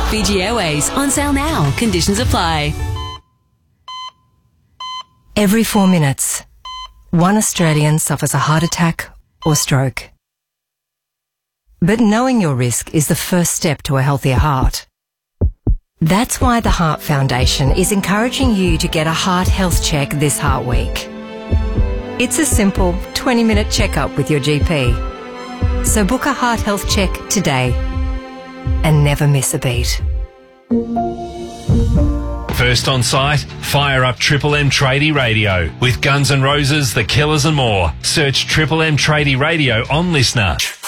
Fiji Airways, on sale now. Conditions apply. Every 4 minutes, one Australian suffers a heart attack or stroke. But knowing your risk is the first step to a healthier heart. That's why the Heart Foundation is encouraging you to get a heart health check this Heart Week. It's a simple 20-minute checkup with your GP. So book a heart health check today and never miss a beat. First on site, fire up Triple M Tradie Radio with Guns N' Roses, The Killers and more. Search Triple M Tradie Radio on Listener.